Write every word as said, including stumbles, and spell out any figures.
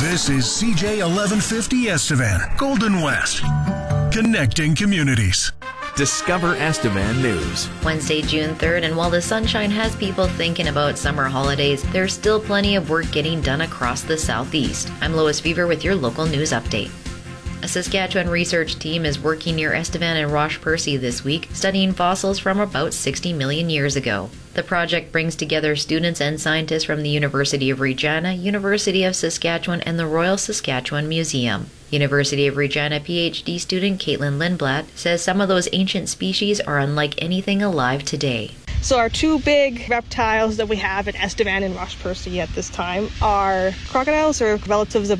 This is C J eleven fifty Estevan, Golden West, connecting communities. Discover Estevan News. Wednesday, June third, and while the sunshine has people thinking about summer holidays, there's still plenty of work getting done across the southeast. I'm Lois Fever with your local news update. A Saskatchewan research team is working near Estevan and Roche Percy this week, studying fossils from about sixty million years ago. The project brings together students and scientists from the University of Regina, University of Saskatchewan, and the Royal Saskatchewan Museum. University of Regina PhD student Caitlin Lindblad says some of those ancient species are unlike anything alive today. So our two big reptiles that we have in Estevan and Roche Percy at this time are crocodiles, or relatives of